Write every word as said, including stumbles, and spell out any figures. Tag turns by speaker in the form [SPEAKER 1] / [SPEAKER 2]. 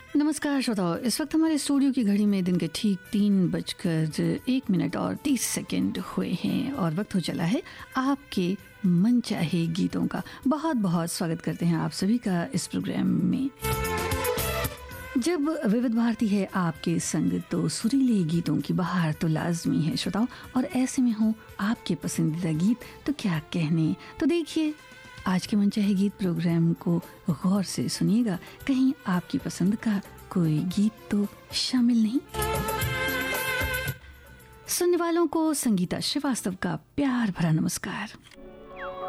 [SPEAKER 1] नमस्कार श्रोताओ, इस वक्त हमारे स्टूडियो की घड़ी में दिन के ठीक तीन बजकर एक मिनट और तीस सेकंड हुए हैं और वक्त हो चला है आपके मनचाहे गीतों का। बहुत बहुत स्वागत करते हैं आप सभी का इस प्रोग्राम में। जब विविध भारती है आपके संग तो सुरीले गीतों की बहार तो लाजमी है श्रोताओ, और ऐसे में हो आपके पसंदीदा गीत तो क्या कहने। तो देखिए, आज के मनचाहे गीत प्रोग्राम को गौर से सुनिएगा, कहीं आपकी पसंद का कोई गीत तो शामिल नहीं। सुनने वालों को संगीता श्रीवास्तव का प्यार भरा नमस्कार।